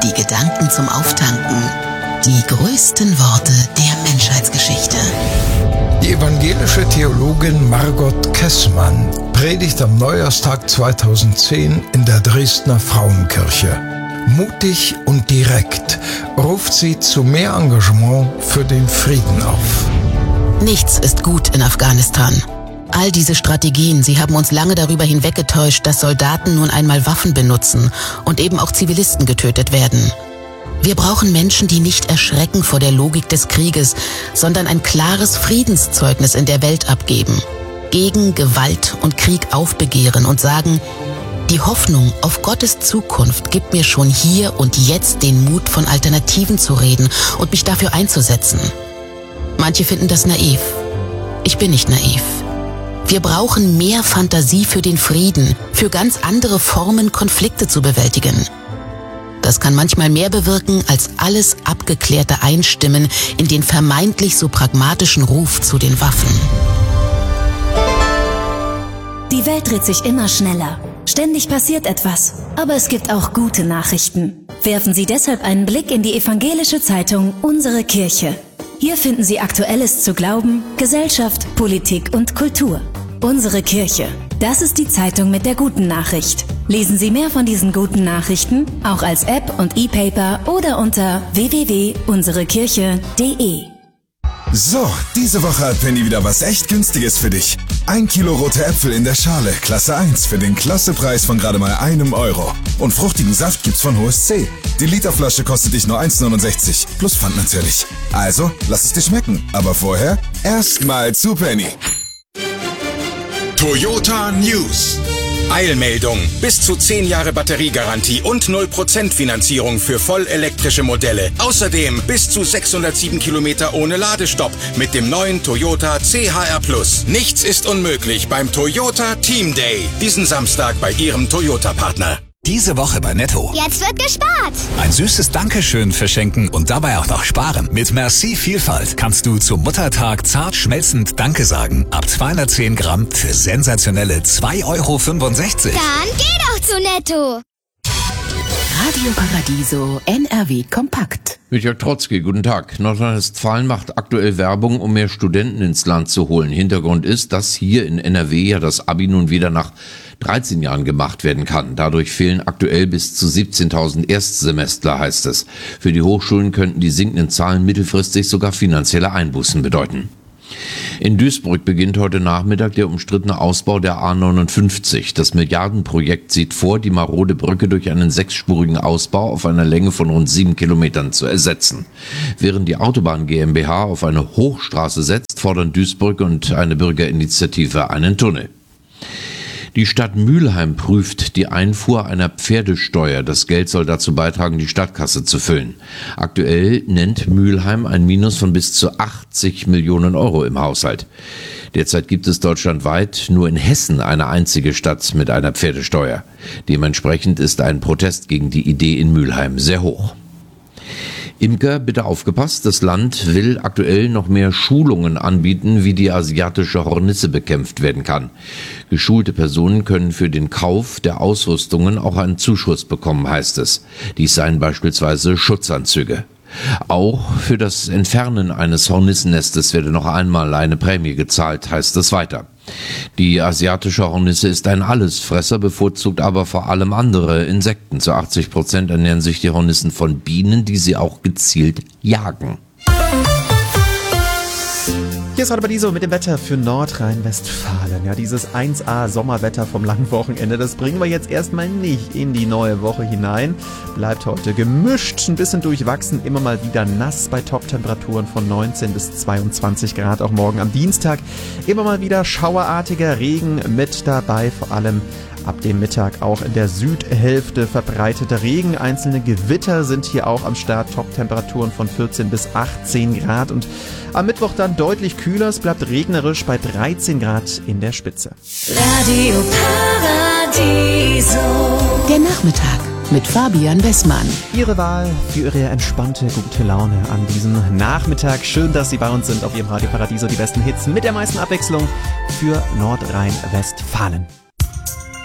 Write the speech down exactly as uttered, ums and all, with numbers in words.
die Gedanken zum Auftanken. Die größten Worte der Menschheitsgeschichte. Die evangelische Theologin Margot Kessmann predigt am Neujahrstag zweitausendzehn in der Dresdner Frauenkirche. Mutig und direkt ruft sie zu mehr Engagement für den Frieden auf. Nichts ist gut in Afghanistan. All diese Strategien, sie haben uns lange darüber hinweggetäuscht, dass Soldaten nun einmal Waffen benutzen und eben auch Zivilisten getötet werden. Wir brauchen Menschen, die nicht erschrecken vor der Logik des Krieges, sondern ein klares Friedenszeugnis in der Welt abgeben, gegen Gewalt und Krieg aufbegehren und sagen, die Hoffnung auf Gottes Zukunft gibt mir schon hier und jetzt den Mut, von Alternativen zu reden und mich dafür einzusetzen. Manche finden das naiv. Ich bin nicht naiv. Wir brauchen mehr Fantasie für den Frieden, für ganz andere Formen, Konflikte zu bewältigen. Das kann manchmal mehr bewirken als alles abgeklärte Einstimmen in den vermeintlich so pragmatischen Ruf zu den Waffen. Die Welt dreht sich immer schneller. Ständig passiert etwas. Aber es gibt auch gute Nachrichten. Werfen Sie deshalb einen Blick in die evangelische Zeitung Unsere Kirche. Hier finden Sie Aktuelles zu Glauben, Gesellschaft, Politik und Kultur. Unsere Kirche. Das ist die Zeitung mit der guten Nachricht. Lesen Sie mehr von diesen guten Nachrichten, auch als App und E-Paper oder unter w w w punkt unsere kirche punkt de. So, diese Woche hat Penny wieder was echt Günstiges für dich. Ein Kilo rote Äpfel in der Schale, Klasse eins, für den Klassepreis von gerade mal einem Euro. Und fruchtigen Saft gibt's von H O S C. Die Literflasche kostet dich nur eins neunundsechzig, plus Pfand natürlich. Also, lass es dir schmecken. Aber vorher erstmal zu Penny. Toyota News. Eilmeldung. Bis zu zehn Jahre Batteriegarantie und null Prozent Finanzierung für vollelektrische Modelle. Außerdem bis zu sechshundertsieben Kilometer ohne Ladestopp mit dem neuen Toyota C H R Plus. Nichts ist unmöglich beim Toyota Team Day. Diesen Samstag bei Ihrem Toyota-Partner. Diese Woche bei Netto. Jetzt wird gespart. Ein süßes Dankeschön verschenken und dabei auch noch sparen. Mit Merci Vielfalt kannst du zum Muttertag zart schmelzend Danke sagen. Ab zweihundertzehn Gramm für sensationelle zwei Euro fünfundsechzig. Dann geh doch zu Netto. Radio Paradiso N R W Kompakt. Michael Trotzki, guten Tag. Nordrhein-Westfalen macht aktuell Werbung, um mehr Studenten ins Land zu holen. Hintergrund ist, dass hier in N R W ja das Abi nun wieder nach dreizehn Jahren gemacht werden kann. Dadurch fehlen aktuell bis zu siebzehntausend Erstsemestler, heißt es. Für die Hochschulen könnten die sinkenden Zahlen mittelfristig sogar finanzielle Einbußen bedeuten. In Duisburg beginnt heute Nachmittag der umstrittene Ausbau der A neunundfünfzig. Das Milliardenprojekt sieht vor, die marode Brücke durch einen sechsspurigen Ausbau auf einer Länge von rund sieben Kilometern zu ersetzen. Während die Autobahn GmbH auf eine Hochstraße setzt, fordern Duisburg und eine Bürgerinitiative einen Tunnel. Die Stadt Mülheim prüft die Einfuhr einer Pferdesteuer. Das Geld soll dazu beitragen, die Stadtkasse zu füllen. Aktuell nennt Mülheim ein Minus von bis zu achtzig Millionen Euro im Haushalt. Derzeit gibt es deutschlandweit nur in Hessen eine einzige Stadt mit einer Pferdesteuer. Dementsprechend ist ein Protest gegen die Idee in Mülheim sehr hoch. Imker, bitte aufgepasst, das Land will aktuell noch mehr Schulungen anbieten, wie die asiatische Hornisse bekämpft werden kann. Geschulte Personen können für den Kauf der Ausrüstungen auch einen Zuschuss bekommen, heißt es. Dies seien beispielsweise Schutzanzüge. Auch für das Entfernen eines Hornissennestes werde noch einmal eine Prämie gezahlt, heißt es weiter. Die asiatische Hornisse ist ein Allesfresser, bevorzugt aber vor allem andere Insekten. Zu achtzig Prozent ernähren sich die Hornissen von Bienen, die sie auch gezielt jagen. Hier ist Radio Paradiso mit dem Wetter für Nordrhein-Westfalen. Ja, dieses eins A Sommerwetter vom langen Wochenende, das bringen wir jetzt erstmal nicht in die neue Woche hinein. Bleibt heute gemischt, ein bisschen durchwachsen, immer mal wieder nass bei Top-Temperaturen von neunzehn bis zweiundzwanzig Grad, auch morgen am Dienstag. Immer mal wieder schauerartiger Regen mit dabei, vor allem ab dem Mittag auch in der Südhälfte verbreiteter Regen. Einzelne Gewitter sind hier auch am Start. Top-Temperaturen von vierzehn bis achtzehn Grad. Und am Mittwoch dann deutlich kühler. Es bleibt regnerisch bei dreizehn Grad in der Spitze. Radio Paradiso. Der Nachmittag mit Fabian Wessmann. Ihre Wahl für Ihre entspannte, gute Laune an diesem Nachmittag. Schön, dass Sie bei uns sind auf Ihrem Radio Paradiso. Die besten Hits mit der meisten Abwechslung für Nordrhein-Westfalen.